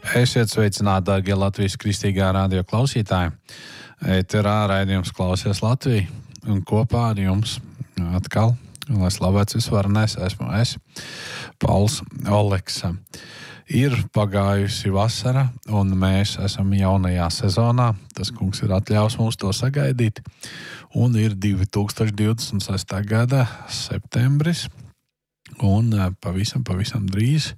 Esiet sveicināti, dārgie Latvijas kristīgā radio klausītāji. Eterā raidījums Klausies Latviju, un kopā ar jums atkal, lai slavēts visvarenais, esmu es, Pauls Oleksa. Ir pagājusi vasara, un mēs esam jaunajā sezonā. Tas kungs ir atļaus mums to sagaidīt. Un ir 2026. gada septembris, un pavisam drīz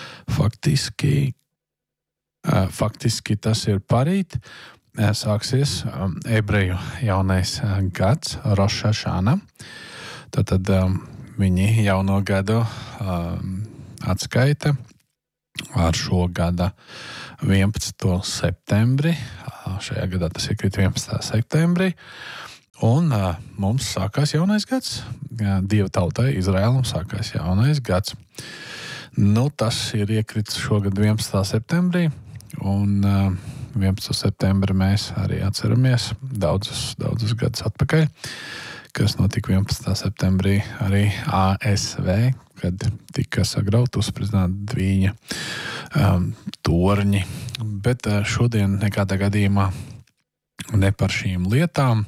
faktiski tas ir parīt. Sāksies ebreju jaunais gads, Rosh Hašana. Tad viņi jauno gadu atskaita ar šo gada 11. septembri. Šajā gadā tas iekrīt 11. septembrī. Un mums sākās jaunais gads. Dieva tautai, Izraēlam, sākās jaunais gads. Tas ir iekritis šogad 11. septembrī. Un 11. septembri mēs arī atceramies daudzus gadus atpakaļ, kas notika 11. septembrī arī ASV, kad tika sagrauti uzspridzināti dviņa torņi. Bet šodien nekādā gadījumā ne par šīm lietām.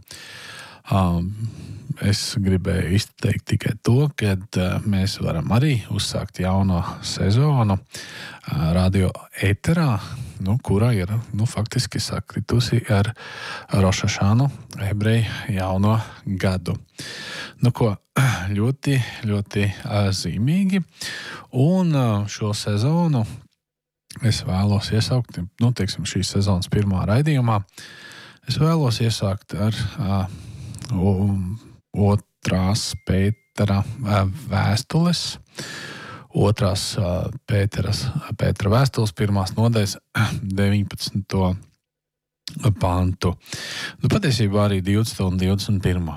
Es gribēju izteikt tikai to, ka mēs varam arī uzsākt jauno sezonu radio eterā, kurā ir faktiski sakritusi ar Rosh Hašanu, ebreju jauno gadu. Ļoti, ļoti zīmīgi. Un šo sezonu es vēlos iesaukt, šīs sezonas pirmā raidījumā, es vēlos iesākt ar otrās Pētera vēstules, otrās Pētera vēstules pirmās nodaļas 19. pantu. Patiesībā arī 20. un 21.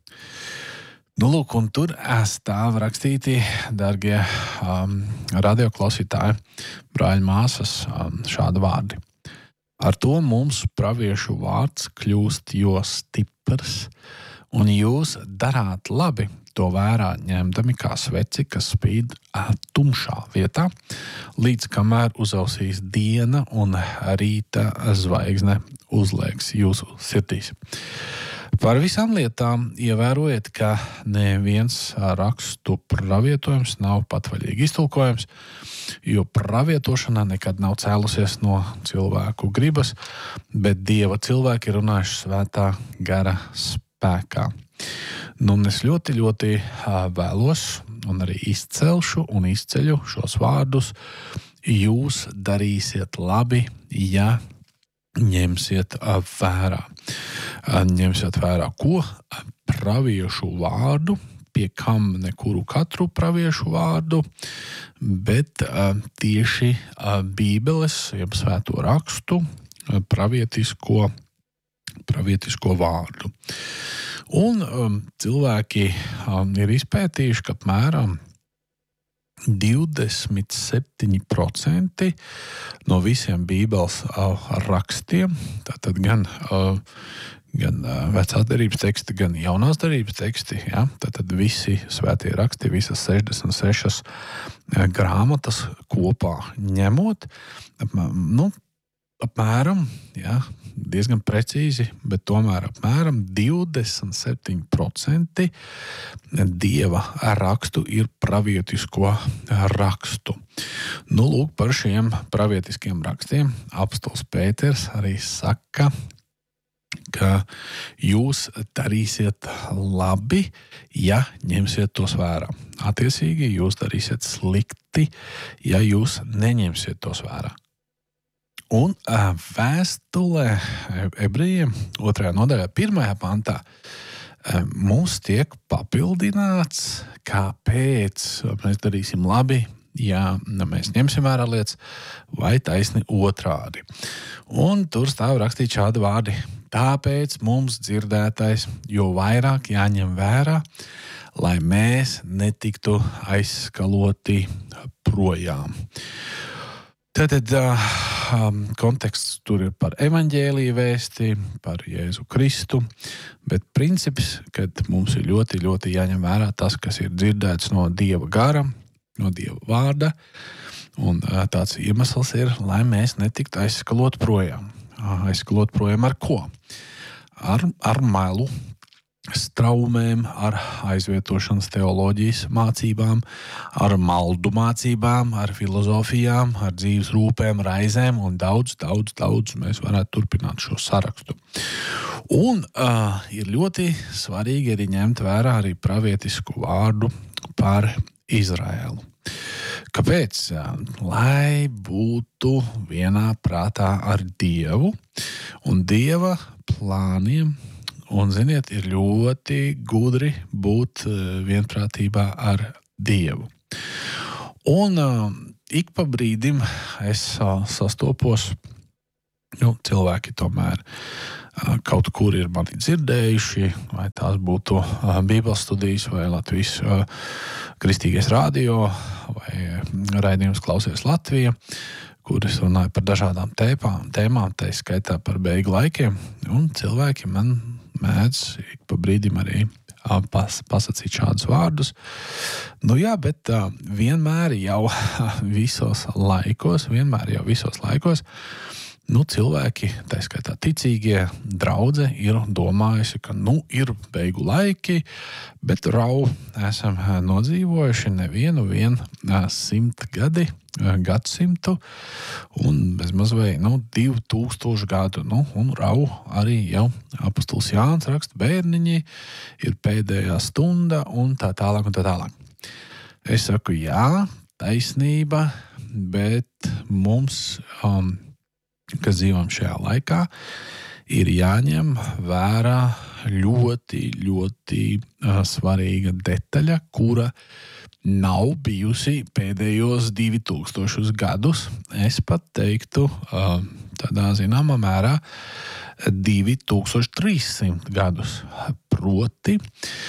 Un tur stāv rakstīti, dārgie radioklausītāji, brāļi, māsas, šādi vārdi. Ar to mums praviešu vārds kļūst jo stiprs, un jūs darāt labi, to vērā ņemdami kā sveci, kas spīd tumšā vietā, līdz kamēr uzausīs diena un rīta zvaigzne uzliegs jūsu sirdīs. Par visām lietām ievērojiet, ka neviens rakstu pravietojums nav patvaļīgi iztulkojams, jo pravietošana nekad nav cēlusies no cilvēku gribas, bet Dieva cilvēki ir runājuši svētā gara spēkā. Es ļoti, ļoti vēlos un arī izcelšu un izceļu šos vārdus. Jūs darīsiet labi, ja ņemsiet vērā. Ņemsiet vērā ko? Praviešu vārdu, pie kam nekuru katru praviešu vārdu, bet tieši Bībeles, jeb svēto rakstu, pravietisko vārdu. Un cilvēki ir izpētījuši, ka apmēram 27% no visiem Bībeles rakstiem, tātad gan vecās derības teksti, gan jaunās derības teksti, tātad visi svētie raksti, visas 66 grāmatas kopā ņemot, apmēram, diezgan precīzi, bet tomēr apmēram 27% Dieva rakstu ir pravietisko rakstu. Par šiem pravietiskiem rakstiem apostols Pēters arī saka, ka jūs darīsiet labi, ja ņemsiet tos vērā. Attiecīgi, jūs darīsiet slikti, ja jūs neņemsiet tos vērā. Un vēstulē ebrejiem 2. nodaļā 1. pantā mums tiek papildināts, kāpēc mēs darīsim labi, ja mēs ņemsim vērā lietas, vai taisni otrādi. Un tur stāv rakstīt šādi vārdi. Tāpēc mums dzirdētais, jo vairāk jāņem vērā, lai mēs netiktu aizskaloti projām. Tātad konteksts tur ir par evaņģēliju vēsti, par Jēzu Kristu, bet princips, kad mums ir ļoti, ļoti jāņem vērā tas, kas ir dzirdēts no Dieva gara, no Dieva vārda, Un tāds iemesls ir, lai mēs netiktu aizskalot projām. Aizskalot projām ar ko? Ar melu, straumēm, ar aizvietošanas teoloģijas mācībām, ar maldu mācībām, ar filozofijām, ar dzīves rūpēm, raizēm un daudz mēs varētu turpināt šo sarakstu. Un ir ļoti svarīgi arī ņemt vērā arī pravietisku vārdu par Izraēlu. Kāpēc? Lai būtu vienā prātā ar Dievu un Dieva plāniem. Un, ziniet, ir ļoti gudri būt vienprātībā ar Dievu. Un ik pa brīdim es sastopos, cilvēki tomēr kaut kur ir mani dzirdējuši, vai tās būtu Bībeles studijas, vai Latvijas Kristīgais radio, vai raidījums Klausies Latvija, kur es runāju par dažādām tēmām, tā skaitā par beigu laikiem, un cilvēki man mēdz ik pa brīdim arī pasakīt šādus vārdus. Bet vienmēr jau visos laikos, cilvēki, tā skaitā ticīgie draudze, ir domājusi, ka ir beigu laiki, bet esam nodzīvojuši nevienu 100 gadsimtu un bezmaz vai 2000 gadu. Un arī jau apostols Jānis raksta, bērniņi ir pēdējā stunda un tā tālāk. Es saku, jā, taisnība, bet mums, kas dzīvojam šajā laikā, ir jāņem vērā ļoti svarīga detaļa, kura nav bijusi pēdējos 2000 gadus. Es pat teiktu, tādā zināmā mērā 2300 gadus. Proti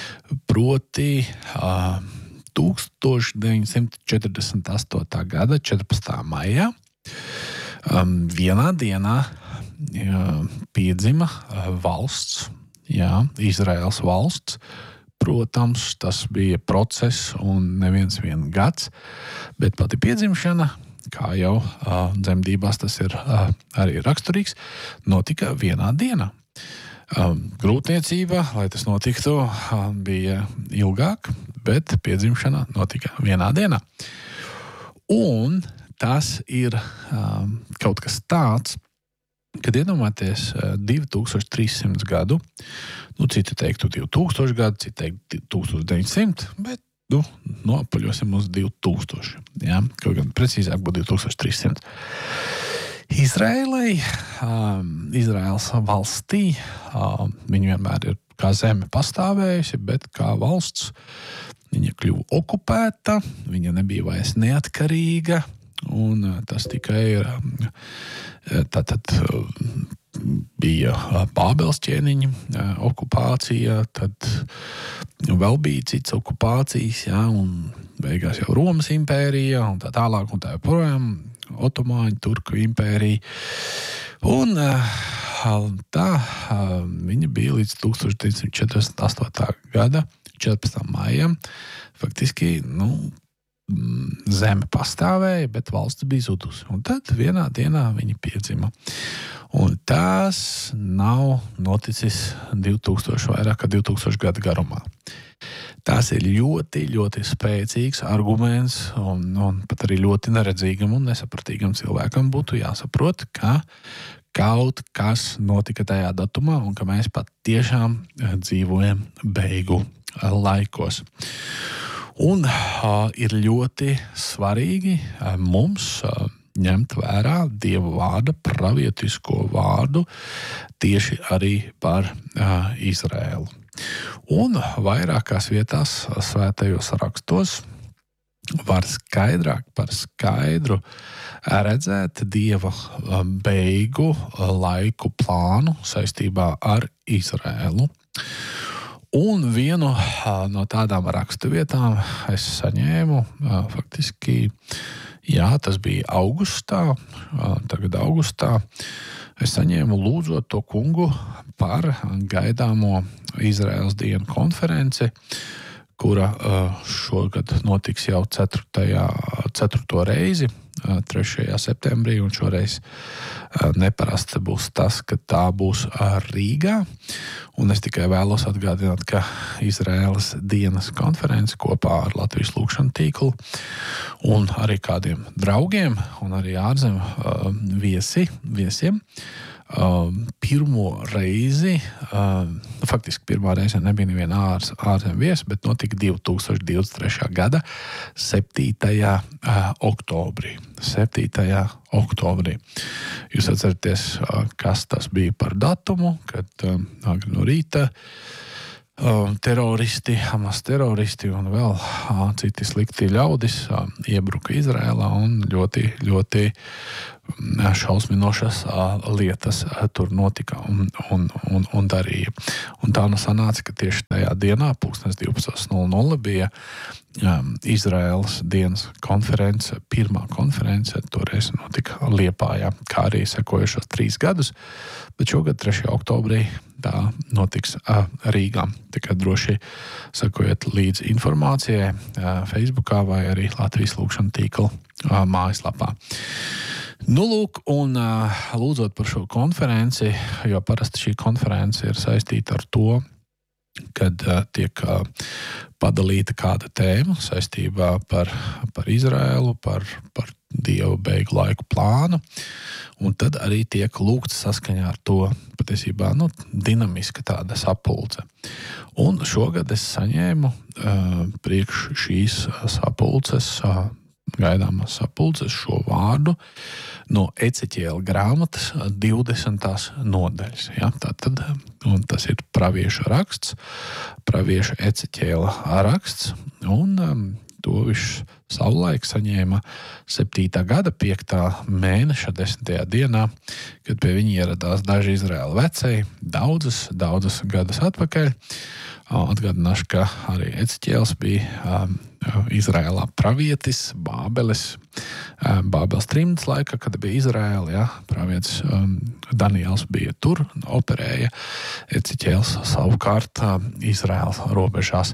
1948. gada 14. maijā vienā dienā piedzima valsts, Izraēlas valsts. Protams, tas bija process un neviens gads, bet pati piedzimšana, kā jau dzemdībās tas ir arī raksturīgs, notika vienā dienā. Grūtniecība, lai tas notiktu, bija ilgāk, bet piedzimšana notika vienā dienā. Un tas ir kaut kas tāds, kad iedomāties 2300 gadu, citi teiktu 2000 gadu, citi teiktu 1900, bet noapaļosim uz 2000. Ja? Kaut gan precīzāk būtu 2300. Izraēlas valstī viņa vienmēr ir kā zeme pastāvējusi, bet kā valsts viņa kļuva okupēta, viņa nebija vairs neatkarīga, un tas tikai ir tātad bija Bābeles ķēniņa okupācija, tad vēl bija cits okupācijas, un beigās jau Romas impērija, un tā tālāk, un tā joprojām Otomāņu, Turku impērija. Un tā viņa bija līdz 1948. gada 14. maijam. Faktiski, zeme pastāvēja, bet valsts bija zudusi. Un tad vienā dienā viņa piedzima. Un tas nav noticis vairāk kā 2000 gadu garumā. Tas ir ļoti spēcīgs arguments un pat arī ļoti neredzīgam un nesapratīgam cilvēkam būtu jāsaprot, ka kaut kas notika tajā datumā un ka mēs pat tiešām dzīvojam beigu laikos. Un ir ļoti svarīgi mums ņemt vērā Dieva vārda, pravietisko vārdu tieši arī par Izraēlu. Un vairākās vietās svētajos rakstos var skaidrāk par skaidru redzēt Dieva beigu laiku plānu saistībā ar Izraēlu. Un vienu no tādām raksturvietām es saņēmu faktiski, tas bija augustā, tagad augustā. Es saņēmu lūdzot to kungu par gaidāmo Izraēlas dienu konferenci, kura šogad notiks jau 4. reizi, 3. septembrī, un šoreiz neparasti būs tas, ka tā būs Rīgā. Un es tikai vēlos atgādināt, ka Izraēlas dienas konference kopā ar Latvijas lūgšanu tīklu un arī kādiem draugiem un arī ārzemju viesiem pirmo reizi, faktiski pirmā reize nebija neviena ārzemju viesa, bet notika 2023. gada 7. oktobrī. 7. oktobrī. Jūs atceraties, kas tas bija par datumu, kad agri no rīta teroristi, Hamas teroristi un vēl citi slikti ļaudis iebruka Izrēlā un ļoti šausminošas lietas tur notika un darīja. Un tā nu sanāca, ka tieši tajā dienā, 12:00, bija Izraēlas dienas konference, pirmā konference, toreiz notika Liepājā, kā arī sekojušos 3 gadus, bet šogad 3. oktobrī tā notiks Rīgā. Tikai droši sekojiet līdzi informācijai Facebookā vai arī Latvijas lūgšanu tīkla mājaslapā. Nu, lūk, un lūdzot par šo konferenci, jo parasti šī konference ir saistīta ar to, kad tiek padalīta kāda tēma saistībā par Izraēlu, par Dieva beigu laiku plānu, un tad arī tiek lūgts saskaņā ar to patiesībā dinamiska tāda sapulce. Un šogad es saņēmu priekš šīs sapulces, gaidāmās sapulces šo vārdu no Eceķiela grāmatas 20. nodaļas. Ja, tātad, un tas ir pravieša raksts, pravieša Eceķiela raksts, un to viņš savulaik saņēma 7. gada 5. mēneša 10. dienā, kad pie viņa ieradās daži Izraēla vecēji daudzas gadus atpakaļ. Atgādināšu, ka arī Eceķiels bija Izraēlā pravietis, Bābeles trimdas laika, kad bija Izraēla, ja, pravietis Daniels bija tur, operēja, Eceķiels savukārt Izraēlas robežās.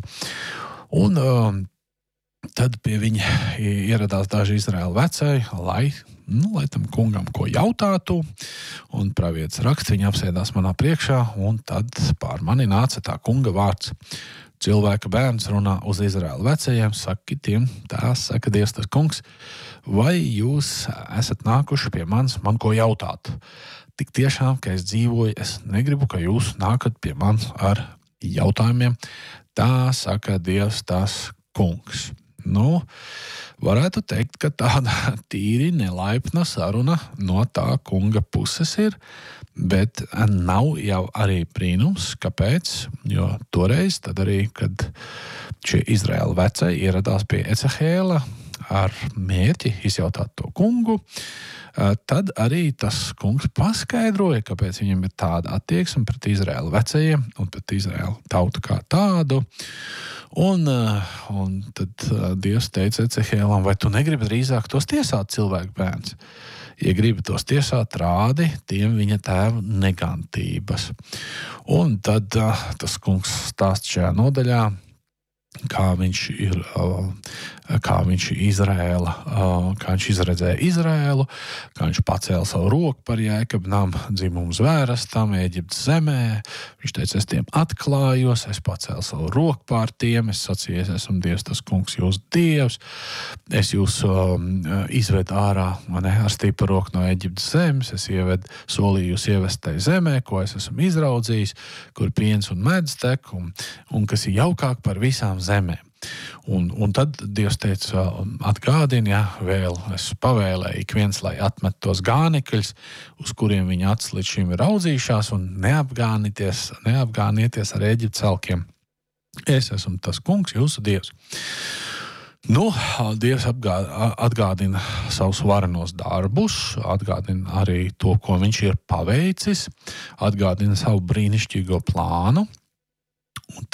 Un tad pie viņa ieradās daži Izraēla vecēji, lai tam kungam ko jautātu, un pravietis raksts, viņa apsēdās manā priekšā, un tad pār mani nāca tā kunga vārds. Cilvēka bērns runā uz Izraēla vecējiem, saka tiem, tā saka Dievs tas kungs, vai jūs esat nākuši pie manis, man ko jautāt? Tik tiešām, ka es dzīvoju, es negribu, ka jūs nākat pie manis ar jautājumiem, tā saka Dievs tas kungs. Nu, varētu teikt, ka tāda tīri nelaipna saruna no tā kunga puses ir, bet nav jau arī brīnums, kāpēc, jo toreiz, tad arī, kad šie Izraēla vecēji ieradās pie Eceķiela ar mērķi izjautāt to kungu, tad arī tas kungs paskaidroja, kāpēc viņam ir tāda attieksme pret Izraēla vecējiem un pret Izraēla tautu kā tādu. Un tad Dievs teica Eceķielam, vai tu negribi drīzāk tos tiesāt, cilvēku bērns? Ja gribi tos tiesāt, rādi tiem viņa tēva negantības. Un tad tas kungs stāst šajā nodaļā, kā viņš izredzēja Izraēlu, kā viņš pacēla savu roku par Jēkabnam dzimumu zvērastam Ēģiptes zemē. Viņš teica, es tiem atklājos, es pacēlu savu roku pār tiem, es sacīju, es esmu Dievs, tas kungs, jūs Dievs, es jūs izvedu ārā ar stipru roku no Ēģiptes zemes, es solīju jūs ievest tai zemē, ko es esmu izraudzījis, kur piens un medus tek, un kas ir jaukāk par visām zemēm. Un tad Dievs teica, atgādini, vēl es pavēlēju ik viens, lai atmet tos gānekļus, uz kuriem viņa acis līdz šim ir raudzījušās, un neapgānieties ar Ēģiptes elkiem. Es esmu tas kungs, jūsu Dievs. Nu, Dievs atgādina savus varenos darbus, atgādina arī to, ko viņš ir paveicis, atgādina savu brīnišķīgo plānu, un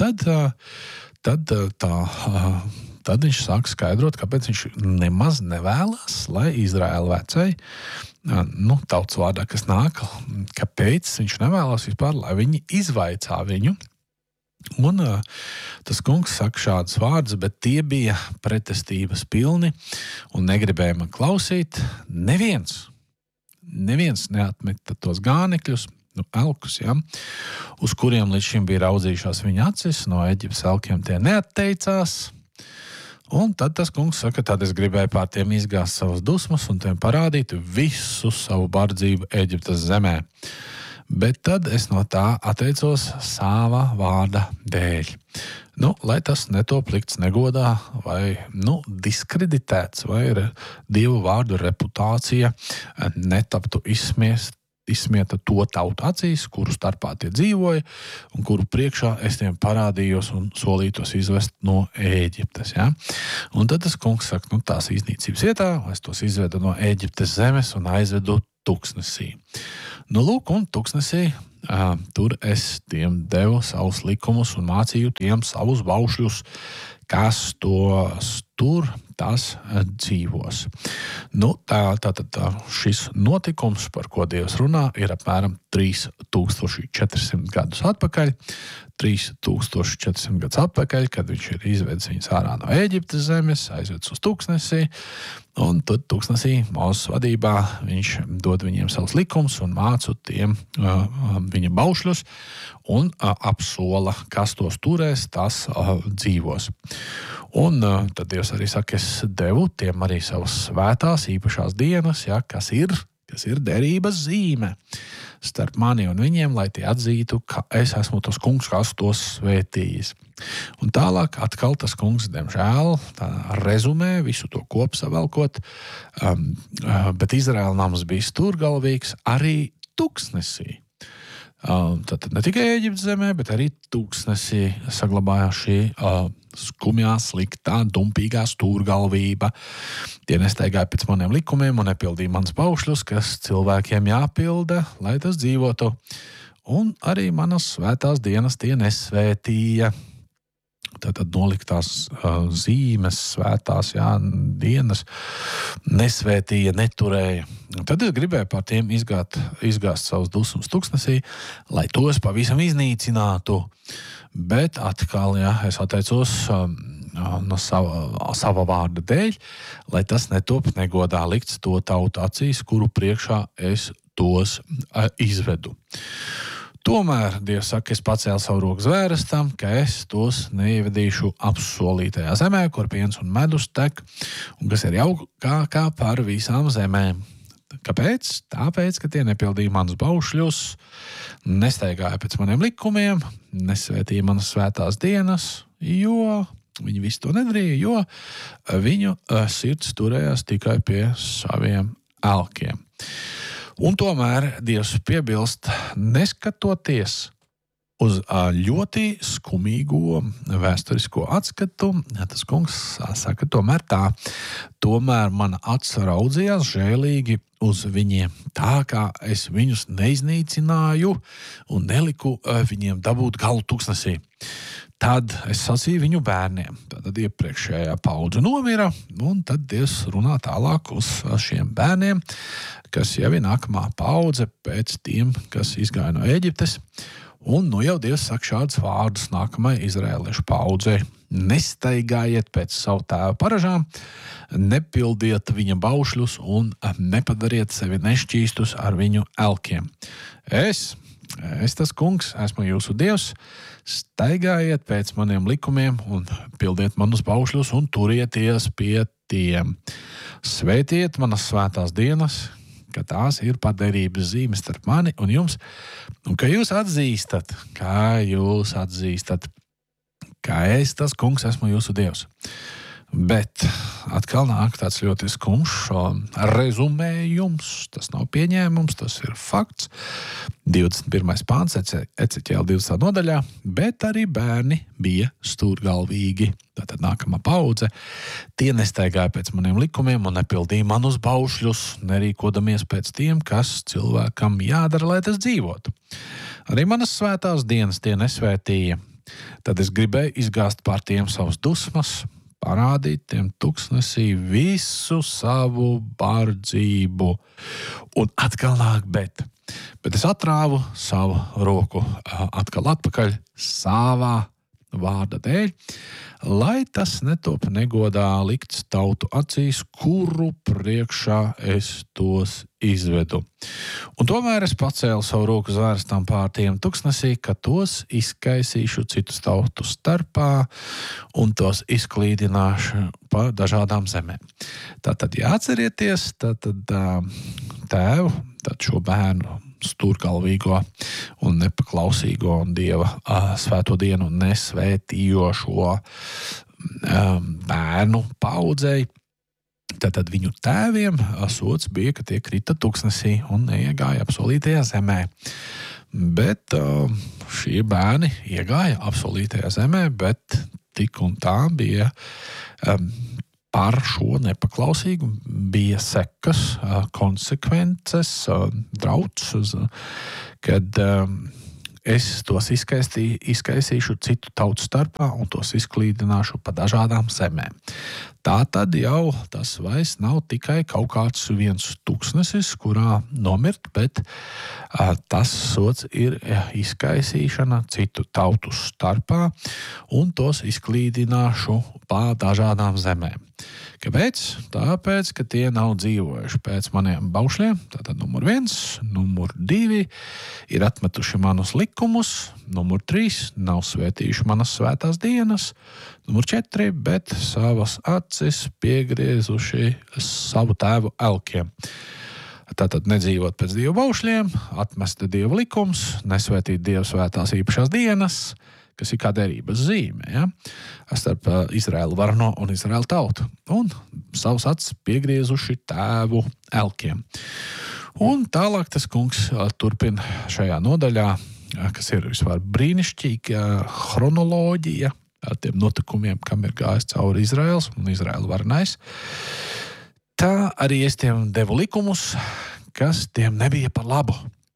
tad viņš sāk skaidrot, kāpēc viņš nemaz nevēlas, lai Izraēla vecēji, tautas vārdā, kas nāk, kāpēc viņš nevēlas vispār, lai viņi izvaicā viņu, Un tas kungs saka šādus vārdus, bet tie bija pretestības pilni un negribēja man klausīt. Neviens neatmeta tos gānekļus, elkus, ja, uz kuriem līdz šim bija raudzījušās viņa acis. No Eģiptes elkiem tie neatteicās. Un tad tas kungs saka, tad es gribēju pār tiem izgāzt savas dusmas un tiem parādīt visu savu bardzību Eģiptes zemē. Bet tad es no tā atteicos sava vārda dēļ. Lai tas netop likts negodā vai diskreditēts, vai Dievu vārdu reputācija netaptu izsmieta to tautu acīs, kuru starpā tie dzīvoja un kuru priekšā es tiem parādījos un solītos izvest no Ēģiptes. Ja? Un tad tas kungs saka, tās iznīcības vietā es tos izvedu no Ēģiptes zemes un aizvedu tuksnesī. Lūk, un tuksnesī tur es tiem devu savus likumus un mācīju tiem savus baušļus, kas tos tur tās dzīvos. Tātad šis notikums, par ko Dievs runā, ir apmēram 3400 gadus atpakaļ. 3400 gadus atpakaļ, kad viņš ir izvedis viņus ārā no Ēģiptes zemes, aizvedis uz tuksnesī, un tad tuksnesī Mūzes vadībā viņš dod viņiem savus likumus un māca tiem viņa baušļus un apsola, kas tos turēs, tas dzīvos. Un tad Dievs arī saka, es devu tiem arī savas svētās īpašās dienas, ja, kas ir derības zīme starp mani un viņiem, lai tie atzītu, ka es esmu tas kungs, kas tos svētījis. Un tālāk atkal tas kungs, diemžēl, rezumē visu to kopsavelkot, bet Izraēla nams bija stūrgalvīgs arī tuksnesī. Tad ne tikai Ēģiptes zemē, bet arī tuksnesī saglabājās šī skumjā, sliktā, dumpīgā stūrgalvība. Tie nestaigāja pēc maniem likumiem un nepildīja manas baušļus, kas cilvēkiem jāpilda, lai tas dzīvotu. Un arī manas svētās dienas tie nesvētīja. Tātad noliktās zīmes, svētās dienas nesvētīja, neturēja. Tad es gribēju par tiem izgāzt savus dusmas tuksnesī, lai tos pavisam iznīcinātu. Bet atkal, es atteicos no sava vārda dēļ, lai tas netop negodā likts to tautu acīs, kuru priekšā es tos izvedu. Tomēr Dievs saka, es pacēlu savu roku zvērestam, ka es tos neievedīšu apsolītajā zemē, kur piens un medus tek, un kas ir jaukākā par visām zemēm. Kāpēc? Tāpēc, ka tie nepildīja manus baušļus, nestaigāja pēc maniem likumiem, nesvētīja manas svētās dienas, jo viņi visu to nedarīja, jo viņu sirds turējās tikai pie saviem elkiem. Un tomēr Dievs piebilst, neskatoties uz ļoti skumīgo vēsturisko atskatu, tas kungs saka tomēr tā, tomēr mana acs raudzījās žēlīgi uz viņiem, tā kā es viņus neiznīcināju un neliku viņiem dabūt galu tuksnesī. Tad es sacīju viņu bērniem, tad iepriekšējā paudze nomira, un tad Dievs runā tālāk uz šiem bērniem, kas jau ir nākamā paudze pēc tiem, kas izgāja no Ēģiptes. Un jau Dievs saka šādus vārdus nākamajai izraēliešu paudzei. Nestaigājiet pēc savu tēva paražām, nepildiet viņa baušļus un nepadariet sevi nešķīstus ar viņu elkiem. Es tas kungs, esmu jūsu Dievs, staigājiet pēc maniem likumiem un pildiet manus baušļus un turieties pie tiem. Svētiet manas svētās dienas, ka tās ir paderības zīmes starp mani un jums, un ka jūs atzīstat, ka es, tas kungs, esmu jūsu Dievs. Bet atkal nāk tāds ļoti skumjš rezumējums, tas nav pieņēmums, tas ir fakts. 21. pāns Eceķiela 20. nodaļā, bet arī bērni bija stūrgalvīgi. Tātad nākamā paudze, tie nestaigāja pēc maniem likumiem un nepildīja manus baušļus, nerīkodamies pēc tiem, kas cilvēkam jādara, lai tas dzīvotu. Arī manas svētās dienas tie nesvētīja. Tad es gribēju izgāzt pār tiem savus dusmas, parādīt tiem tuksnesī visu savu bardzību. Un atkal nāk, bet Bet es atrāvu savu roku atkal atpakaļ savā vārda dēļ, lai tas netop negodā likts tautu acīs, kuru priekšā es tos izvedu. Un tomēr es pacēlu savu roku zvērstām pār tiem tuksnesī, ka tos izkaisīšu citu tautu starpā un tos izklīdināšu pa dažādām zemēm. Tātad jāatcerieties, tēvu, šo bērnu stūrgalvīgo un nepaklausīgo un Dieva svēto dienu nesvētījošo bērnu paudzei. Tātad viņu tēviem sots bija, ka tie krita tuksnesī un neiegāja apsolītajā zemē. Bet šie bērni iegāja apsolītajā zemē, bet tik un tā bija par šo nepaklausīgu bija sekas, konsekvences, drauds, kad es tos izkaisīšu citu tautu starpā un tos izklīdināšu pa dažādām zemēm. Tā tad jau tas vairs nav tikai kaut kāds viens tuksnesis, kurā nomirt, bet tas sots ir izkaisīšana citu tautu starpā un tos izklīdināšu pa dažādām zemēm. Kāpēc? Tāpēc, ka tie nav dzīvojuši pēc maniem baušļiem. Tātad numur 1, numur 2 ir atmetuši manus likumus, numur 3 nav svētījuši manas svētās dienas, numur 4, bet savas acis piegriezuši savu tēvu elkiem. Tātad nedzīvot pēc Dieva baušļiem, atmest Dieva likums, nesvētīt Dieva svētās īpašās dienas, kas ir kā derības zīme, ja? Starp Izraēlu varano un Izraēlu tautu. Un savus acis piegriezuši tēvu elkiem. Un tālāk tas kungs turpina šajā nodaļā, kas ir vispār brīnišķīga chronoloģija ar tiem notikumiem, kam ir gājis cauri Izraēls un Izraēlu varanais. Tā arī es tiem devu likumus, kas tiem nebija par labu,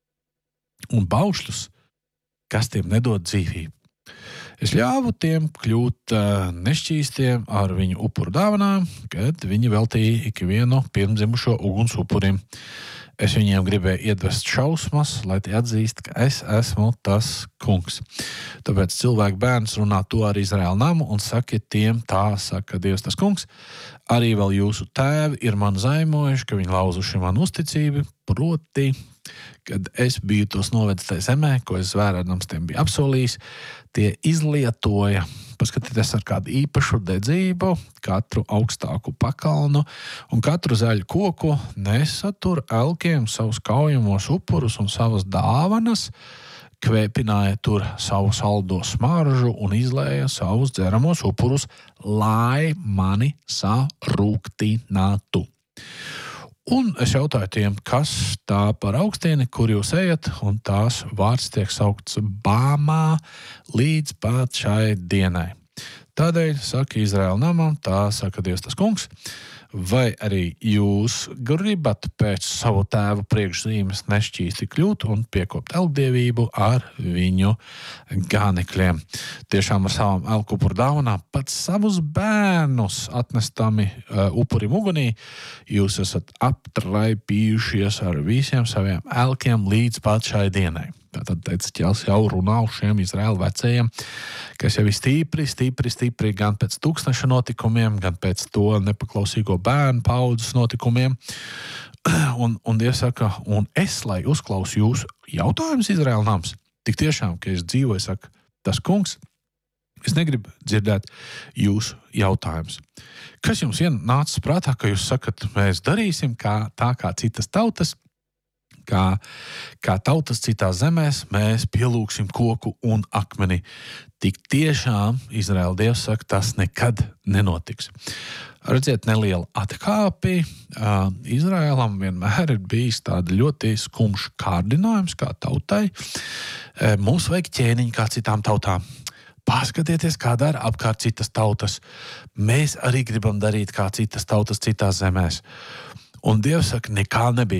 un baušļus, kas tiem nedod dzīvību. Es ļāvu tiem kļūt nešķīstiem ar viņu upuru dāvanām, kad viņi veltīja ikvienu pirmdzimušo uguns upurim. Es viņiem gribēju iedvest šausmas, lai tie atzīst, ka es esmu tas kungs. Tāpēc cilvēku bērns runā to ar Izraēlu namu un saka tiem, tā saka Dievs tas kungs, arī vēl jūsu tēvi ir man zaimojuši, ka viņi lauzuši man uzticību, proti, kad es biju tos novedis tajā zemē, ko es zvērēdams tiem bija apsolījis, tie izlietoja, paskatieties ar kādu īpašu dedzību, katru augstāku pakalnu un katru zaļu koku nesa tur elkiem savus kaujamos upurus un savas dāvanas, kvēpināja tur savu saldo smaržu un izlēja savus dzeramos upurus, lai mani sarūktinātu. Un es jautāju tiem, kas tā par augstieni, kur jūs ejat, un tās vārds tiek saukts Bāmā līdz pat šai dienai. Tādēļ saka Izraēla namam, tā saka Dievs tas kungs, vai arī jūs gribat pēc savu tēvu priekšzīmes nešķīsti kļūt un piekopt elkdievību ar viņu gānekļiem. Tiešām ar savām elku upuru dāvanām pat savus bērnus atnestami upurim ugunī, jūs esat aptraipījušies ar visiem saviem elkiem līdz pat šai dienai. Tātad Ķels jau runā uz šiem Izraēlu vecajiem, kas jau ir stipri gan pēc tūkstneša notikumiem, gan pēc to nepaklausīgo bērnu paudzes notikumiem. Un Dievs saka, un es, lai uzklausu jūsu jautājumus Izraēla nams, tik tiešām, ka es dzīvoju, saka, tas kungs, es negribu dzirdēt jūsu jautājumus. Kas jums nācis prātā, ka jūs sakat, mēs darīsim kā citas tautas, kā tautas citās zemēs, mēs pielūgsim koku un akmeni. Tik tiešām Izraēla Dievs saka, tas nekad nenotiks. Redziet, neliela atkāpi. Izraēlam vienmēr ir bijis tāda ļoti skumjš kārdinājums kā tautai. Mums vajag ķēniņu kā citām tautām. Paskatieties, kā dara apkārt citas tautas. Mēs arī gribam darīt kā citas tautas citās zemēs. Un Dievs saka, nekā nebija.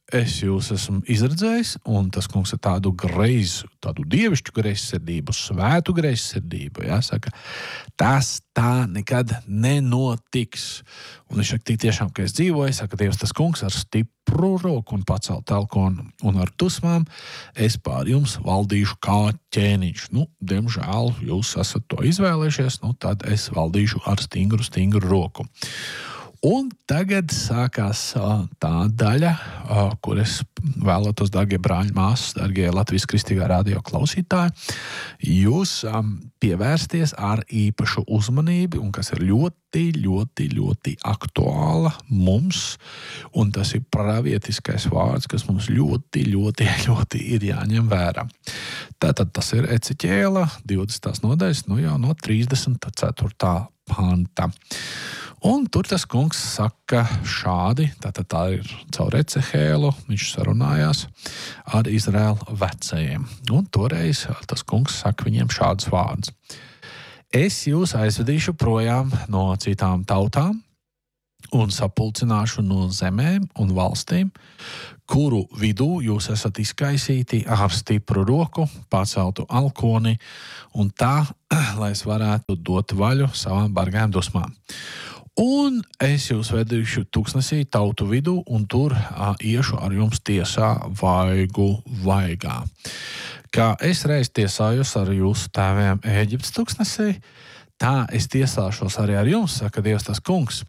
es jūs esmu izredzējis, un tas kungs ar tādu dievišķu greizsirdību, svētu greizsirdību, saka, tas tā nekad nenotiks. Un viņš saka, tik tiešām, ka es dzīvoju, saka Dievs, tas kungs ar stipru roku un pacelt elkonu, un ar dusmām es pār jums valdīšu kā ķēniņš. Diemžēl jūs esat to izvēlējušies, tad es valdīšu ar stingru roku. Un tagad sākās tā daļa, kur es vēlētos, dargie brāļi, māsas, dargie Latvijas Kristīgā radio klausītāji, jūs pievērsties ar īpašu uzmanību, un kas ir ļoti, ļoti, ļoti aktuāla mums, un tas ir pravietiskais vārds, kas mums ļoti, ļoti, ļoti ir jāņem vērā. Tātad tas ir Eceķiela 20. nodaļas, jau no 34. panta. Un tur tas kungs saka šādi, tātad tā ir caur Ecehēlu, viņš sarunājās ar Izraēlu vecajiem. Un toreiz tas kungs saka viņiem šādus vārdus. Es jūs aizvedīšu projām no citām tautām un sapulcināšu no zemēm un valstīm, kuru vidū jūs esat izkaisīti ar stipru roku, paceltu alkoni un tā, lai es varētu dot vaļu savām bargām dusmām. Un es jūs vedīšu tuksnesī tautu vidū, un tur iešu ar jums tiesā vaigu vaigā. Kā es reiz tiesājos ar jūsu tēviem Ēģiptes tuksnesī, tā es tiesāšos arī ar jums, saka Dievs tas kungs.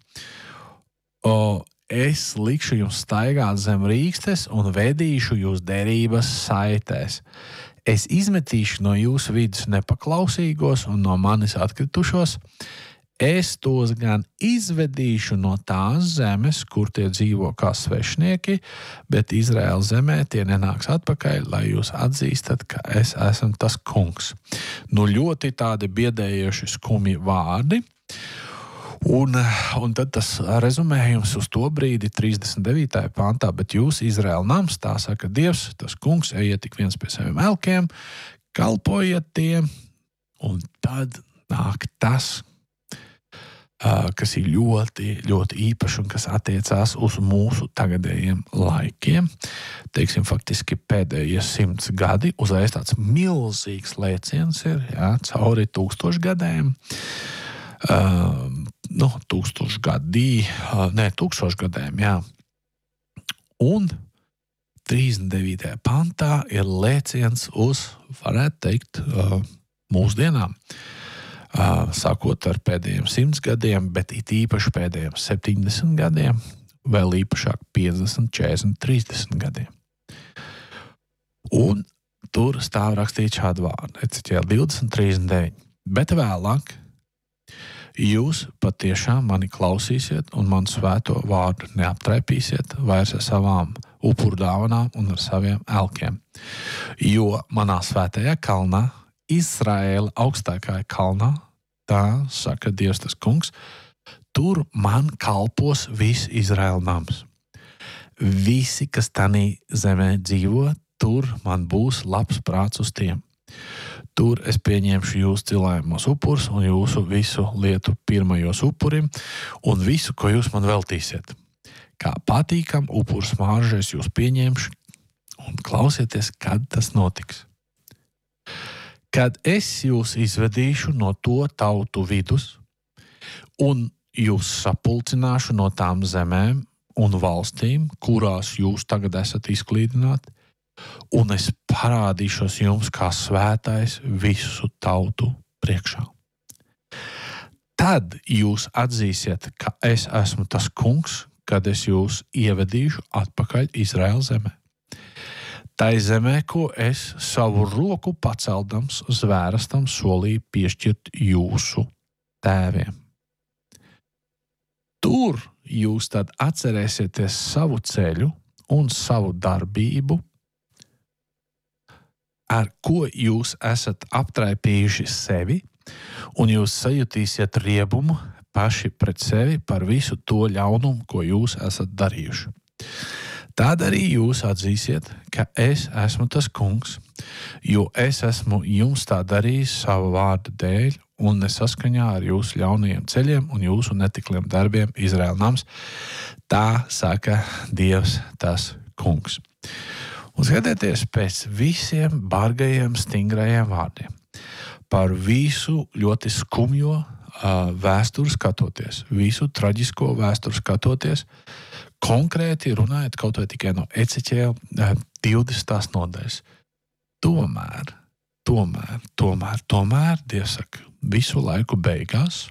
Es likšu jums staigāt zem rīkstes un vedīšu jūs derības saitēs. Es izmetīšu no jūsu vidus nepaklausīgos un no manis atkritušos. Es tos gan izvedīšu no tās zemes, kur tie dzīvo kā svešnieki, bet Izraēla zemē tie nenāks atpakaļ, lai jūs atzīstat, ka es esmu tas kungs. Ļoti tādi biedējoši skumji vārdi. Un tad tas rezumējums uz to brīdi 39. pantā, bet jūs, Izraēla nams, tā saka Dievs, tas kungs, ejiet tik viens pie saviem elkiem, kalpojiet tiem, un tad nāk tas, kas ir ļoti, ļoti īpaši un kas attiecās uz mūsu tagadējiem laikiem. Teiksim, faktiski pēdējie 100 gadi, uzreiz tāds milzīgs lēciens ir, cauri 1000 gadiem. 1000 gadiem, jā. Un 39. pantā ir lēciens uz, varētu teikt, mūsdienām. Sākot ar pēdējiem 100 gadiem, bet it īpaši pēdējiem 70 gadiem, vēl īpašāk 50, 40, 30 gadiem. Un tur stāv rakstīt šādu vārdu, Eceķiela 20:39. Bet vēlāk jūs patiešām mani klausīsiet un manu svēto vārdu neaptraipīsiet vairs ar savām upurdāvanām un ar saviem elkiem. Jo manā svētajā kalnā, Izraēla augstākajā kalnā, tā saka Dievs tas kungs, tur man kalpos viss Izraēla nams. Visi, kas tanī zemē dzīvo, tur man būs labs prāts uz tiem. Tur es pieņemšu jūsu cilājumos upurus un jūsu visu lietu pirmajos upurim un visu, ko jūs man veltīsiet. Kā patīkam upuru smāržu es jūs pieņemšu un klausieties, kad tas notiks. Kad es jūs izvedīšu no to tautu vidus un jūs sapulcināšu no tām zemēm un valstīm, kurās jūs tagad esat izklīdināti, un es parādīšos jums kā svētais visu tautu priekšā. Tad jūs atzīsiet, ka es esmu tas kungs, kad es jūs ievedīšu atpakaļ Izraēla zemē. Tai zemē, ko es savu roku paceldams zvērastam solīju piešķirt jūsu tēviem. Tur jūs tad atcerēsieties savu ceļu un savu darbību, ar ko jūs esat aptraipījuši sevi, un jūs sajutīsiet riebumu paši pret sevi par visu to ļaunumu, ko jūs esat darījuši. Tad arī jūs atzīsiet, ka es esmu tas kungs, jo es esmu jums tā darījis savu vārdu dēļ un nesaskaņā ar jūsu ļaunajiem ceļiem un jūsu netikliem darbiem Izraēla nams. Tā saka Dievs tas kungs. Un skatieties pēc visiem bargajiem, stingrajiem vārdiem. Par visu ļoti skumjo vēsturi skatoties, visu traģisko vēsturi skatoties, konkrēti runājot kaut vai tikai no Eceķēla 20. nodaļas. Tomēr, Dievs saka, visu laiku beigās,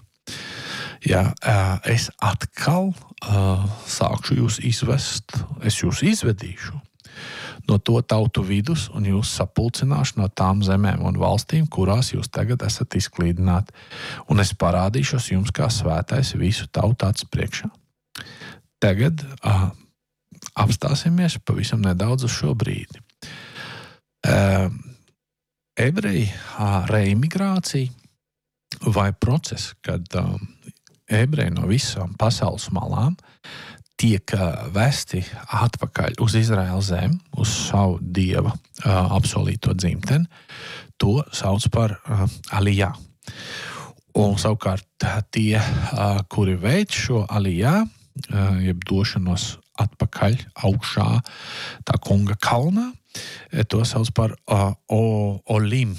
es atkal sākšu jūs izvest, es jūs izvedīšu no to tautu vidus un jūs sapulcināšu no tām zemēm un valstīm, kurās jūs tagad esat izklīdināti. Un es parādīšos jums kā svētais visu tautu acu priekšā. Tagad apstāsimies pavisam nedaudz uz šo brīdi. Ebreji reimigrācija vai process, kad ebreji no visām pasaules malām tiek vesti atpakaļ uz Izraēlas zemi, uz savu dieva apsolīto dzimteni, to sauc par alijā. Un savukārt tie, kuri veic šo alijā, jeb došanos atpakaļ augšā tā kunga kalnā, to sauc par olim,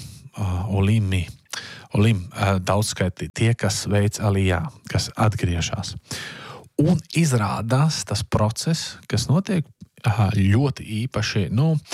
daudzskaitī tie, kas veic alijā, kas atgriežas. Un izrādās tas process, kas notiek ļoti īpaši,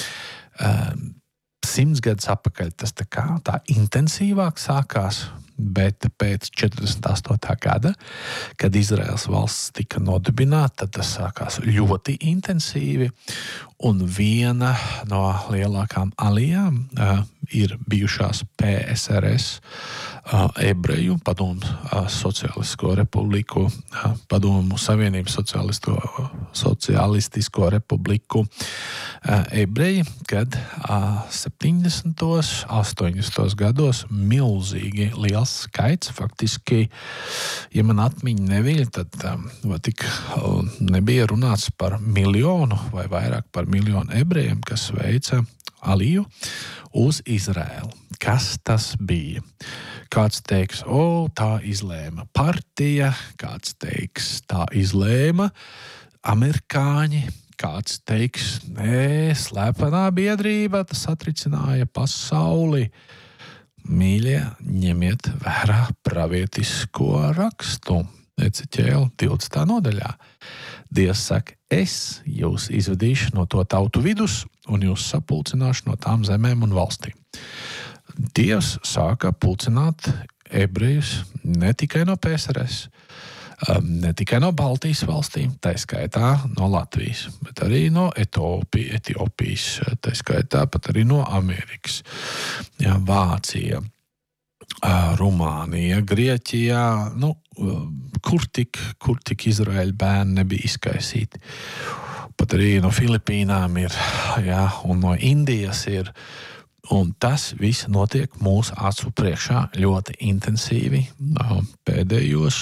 100 gadus atpakaļ, tas tā intensīvāk sākās, bet pēc 48. gada, kad Izraēlas valsts tika nodibināta, tad tas sākās ļoti intensīvi, un viena no lielākām alijām ir bijušās PSRS ebreju padomu socialistisko republiku, padomu savienību socialistisko republiku ebreji, kad 70. 80. gados milzīgi liels skaits, faktiski, ja man atmiņa neviļ, tad tik nebija runāts par 1 miljonu vai vairāk par 1 miljonu ebrejiem, kas veica aliju uz Izraēlu. Kas tas bija? Kāds teiks, tā izlēma partija, kāds teiks, tā izlēma amerikāņi, kāds teiks, nē, slepenā biedrība, tas atricināja pasauli. Mīļie, ņemiet vērā pravietisko rakstu. Eceķēla 20. nodaļā. Dievs saka, es jūs izvedīšu no to tautu vidus un jūs sapulcināšu no tām zemēm un valstīm. Dievs sāka pulcināt ebrejus ne tikai no PSRS, ne tikai no Baltijas valstīm, tā skaitā no Latvijas, bet arī no Etiopijas, tā skaitā pat arī no Amerikas, Vācija, Rumānija, Grieķijā, kur tik Izraēļa bērni nebija izkaisīti. Pat arī no Filipīnām ir, un no Indijas ir. Un tas viss notiek mūsu acu priekšā ļoti intensīvi pēdējos,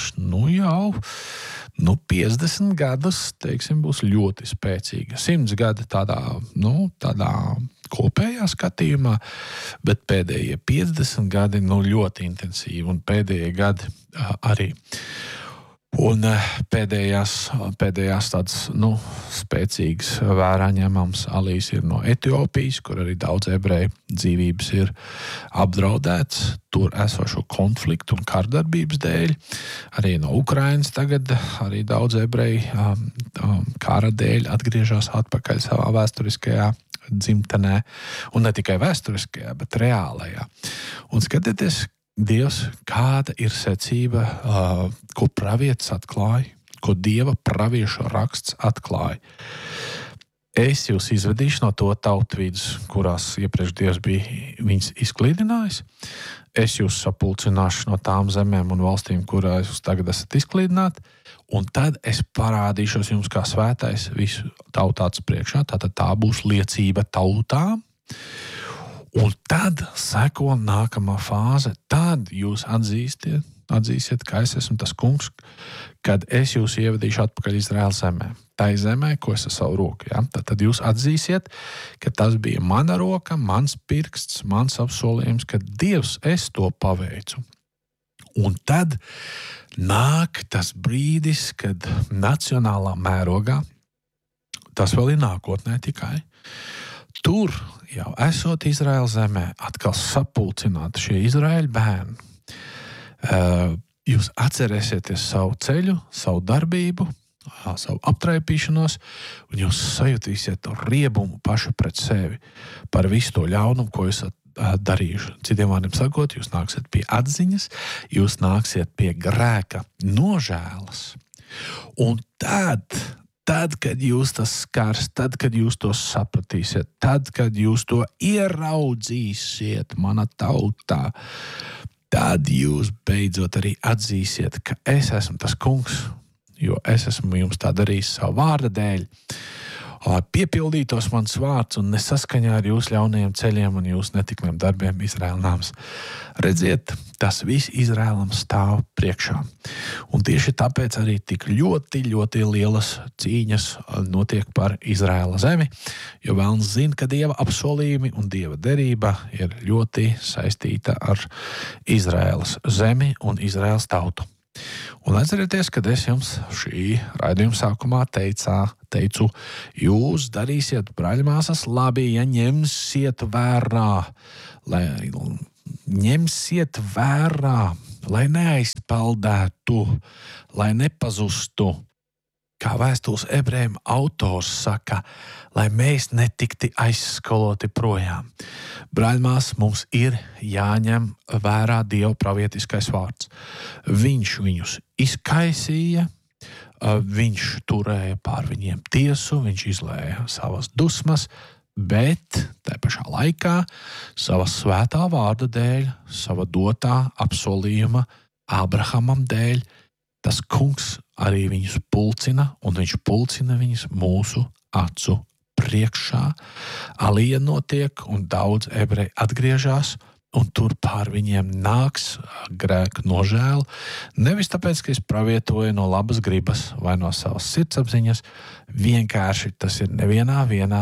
50 gadus, teiksim, būs ļoti spēcīga. 100 gadi tādā kopējā skatījumā, bet pēdējie 50 gadi ļoti intensīvi un pēdējie gadi arī. Un pēdējās tādas spēcīgas vērā ņemams alijas ir no Etiopijas, kur arī daudz ebreju dzīvības ir apdraudēts tur esošo konfliktu un kārdarbības dēļ. Arī no Ukrainas tagad arī daudz ebreju kara dēļ atgriežas atpakaļ savā vēsturiskajā dzimtenē. Un ne tikai vēsturiskajā, bet reālajā. Un skatieties, Dievs, kāda ir secība, ko pravietis atklāja, ko Dieva praviešu raksts atklāja. Es jūs izvedīšu no to tautu vidus, kurās iepriekš Dievs bija viņus izklīdinājis. Es jūs sapulcināšu no tām zemēm un valstīm, kurās jūs tagad esat izklīdināti. Un tad es parādīšos jums kā svētais visu tautu acu priekšā. Tātad tā būs liecība tautām. Un tad seko nākamā fāze. Tad jūs atzīsiet, ka es esmu tas kungs, kad es jūs ievedīšu atpakaļ Izraēlas zemē. Tā ir zemē, ko es ar savu roku. Ja? Tad jūs atzīsiet, ka tas bija mana roka, mans pirksts, mans apsolījums, ka Dievs es to paveicu. Un tad nāk tas brīdis, kad nacionālā mērogā tas vēl ir nākotnē tikai. Tur jau esot Izraēlas zemē, atkal sapulcināti šie Izraēļa bērni. Jūs atcerēsieties savu ceļu, savu darbību, savu aptraipīšanos, un jūs sajutīsiet to riebumu pašu pret sevi par visu to ļaunumu, ko jūs darījuši. Citiem vārdiem sakot, jūs nāksiet pie atziņas, jūs nāksiet pie grēka nožēlas, un tad, kad jūs tas skars, tad, kad jūs to sapratīsiet, tad, kad jūs to ieraudzīsiet, mana tautā, tad jūs beidzot arī atzīsiet, ka es esmu tas kungs, jo es esmu jums tā darījis savu vārda dēļ, lai piepildītos mans vārds un nesaskaņā ar jūsu ļaunajiem ceļiem un jūsu netikliem darbiem Izraēla nams. Redziet, tas viss Izraēlam stāv priekšā. Un tieši tāpēc arī tik ļoti, ļoti lielas cīņas notiek par Izraēla zemi, jo vēlns zina, ka Dieva apsolījumi un Dieva derība ir ļoti saistīta ar Izraēlas zemi un Izraēlas tautu. Un atcerieties, kad es jums šī raidījuma sākumā teicu, jūs darīsiet, brāļmāsas, labi, ja ņemsiet vērā, lai neaizpeldētu, lai nepazustu. Kā vēstules ebrejiem autors saka, lai mēs netikti aizskoloti projām. Brāļmās, mums ir jāņem vērā Dieva pravietiskais vārds. Viņš viņus izkaisīja, viņš turēja pār viņiem tiesu, viņš izlēja savas dusmas, bet tā pašā laikā sava svētā vārda dēļ, sava dotā apsolījuma Abrahamam dēļ, tas kungs arī viņus pulcina, un viņš pulcina viņus mūsu acu priekšā. Alija notiek, un daudz ebreji atgriežas, un tur pār viņiem nāks grēka nožēla. Nevis tāpēc, ka es pravietoju no labas gribas vai no savas sirdsapziņas, vienkārši tas ir nevienā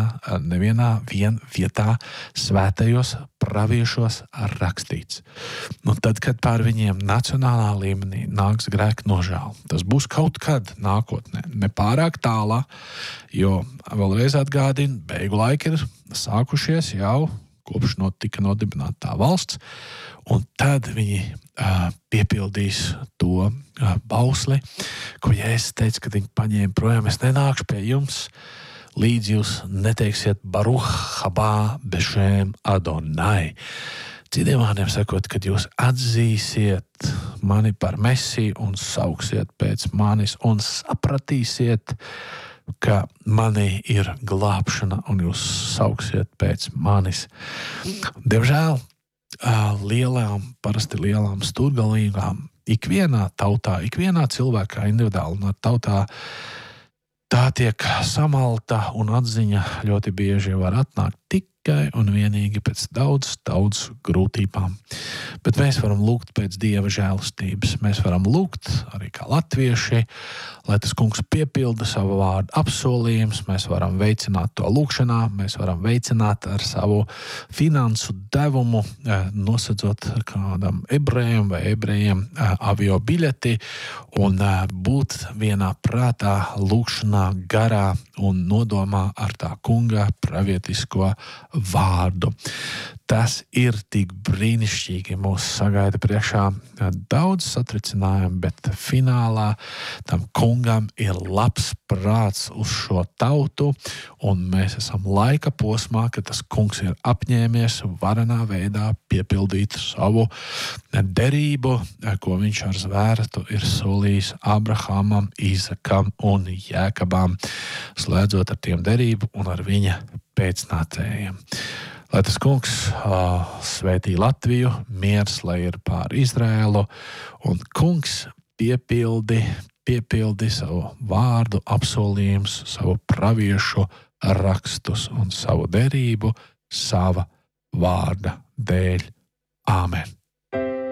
vietā svētajos praviešos rakstīts. Un tad, kad pār viņiem nacionālā līmenī nāks grēka nožēla, tas būs kaut kad nākotnē, ne pārāk tālā, jo vēlreiz atgādinu, beigu laiki ir sākušies jau kopš tika nodibināta tā valsts, un tad viņi piepildīs to bausli, ko Jēzus teica, kad viņi paņēma projām, es nenākšu pie jums, līdz jūs neteiksiet Baruch haba bešem Adonai. Citiem vārdiem sakot, kad jūs atzīsiet mani par Mesiju un sauksiet pēc manis un sapratīsiet, ka manī ir glābšana un jūs sauksiet pēc manis. Diemžēl parasti lielām stūrgalīgām ikvienā tautā, ikvienā cilvēkā individuāli tautā tā tiek samalta un atziņa ļoti bieži var atnākt tikai un vienīgi pēc daudz grūtībām. Bet mēs varam lūgt pēc Dieva žēlastības. Mēs varam lūgt arī kā latvieši, lai tas kungs piepilda savu vārdu apsolījumus. Mēs varam veicināt to lūgšanā, mēs varam veicināt ar savu finansu devumu, nosedzot kādam ebrejiem avio biļeti un būt vienā prātā lūgšanā garā un nodomā ar tā kunga pravietisko vārdu. Tas ir tik brīnišķīgi. Mūs sagaida priekšā daudz satricinājumu, bet finālā tam kungam ir labs prāts uz šo tautu, un mēs esam laika posmā, ka tas kungs ir apņēmies varenā veidā piepildīt savu derību, ko viņš ar zvērtu ir solījis Abrahamam, Īzakam un Jēkabam, slēdzot ar tiem derību un ar viņa pēcnācējiem. Lai tas kungs svētī Latviju, miers, lai ir pār Izraēlu, un kungs piepildi savu vārdu apsolījumus, savu praviešu rakstus un savu derību sava vārda dēļ. Āmen!